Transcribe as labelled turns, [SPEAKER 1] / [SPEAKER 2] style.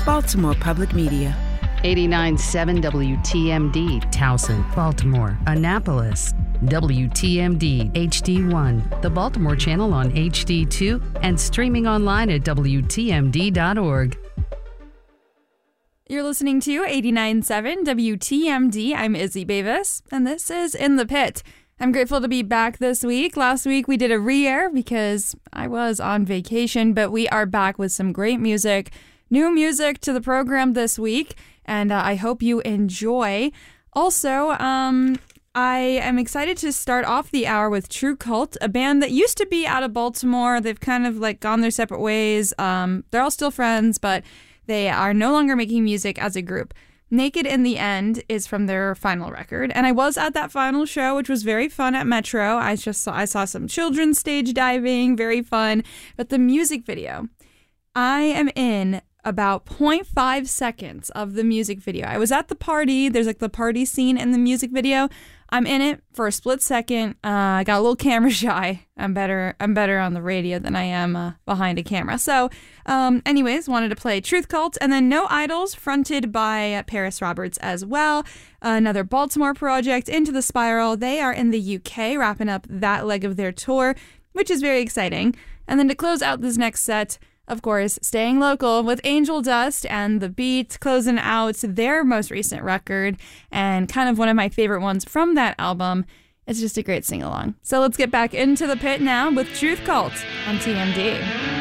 [SPEAKER 1] Baltimore Public Media.
[SPEAKER 2] 89.7 WTMD,
[SPEAKER 3] Towson, Baltimore, Annapolis. WTMD HD1, the Baltimore channel on HD2, and streaming online at WTMD.org.
[SPEAKER 4] You're listening to 89.7 WTMD. I'm Izzy Bavis, and this is In the Pit. I'm grateful to be back this week. Last week we did a re-air because I was on vacation, but we are back with some great music, new music to the program this week, and I hope you enjoy. Also, I am excited to start off the hour with True Cult, a band that used to be out of Baltimore. They've kind of like gone their separate ways. They're all still friends, but they are no longer making music as a group. Naked in the End is from their final record, and I was at that final show, which was very fun at Metro. I saw some children stage diving, very fun. But the music video, I am in about 0.5 seconds of the music video. I was at the party. There's like the party scene in the music video. I'm in it for a split second. I got a little camera shy. I'm better on the radio than I am behind a camera. So, anyways, wanted to play Truth Cult, and then No Idols, fronted by Paris Roberts as well. Another Baltimore project, Into the Spiral. They are in the UK, wrapping up that leg of their tour, which is very exciting. And then to close out this next set, of course, staying local with Angel Dust and The Beat, closing out their most recent record, and kind of one of my favorite ones from that album. It's just a great sing-along. So let's get back into the pit now with Truth Cult on TMD.